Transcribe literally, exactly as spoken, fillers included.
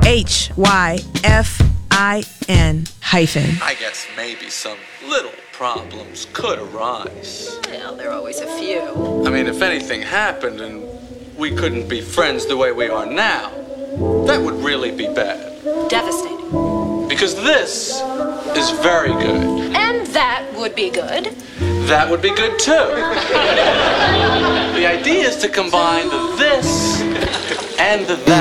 H Y F I N hyphen. I guess maybe some little problems could arise. Well, there are always a few. I mean, if anything happened and we couldn't be friends the way we are now, that would really be bad. Devastating. Because this is very good. And that would be good. That would be good too. The idea is to combine the this and the that.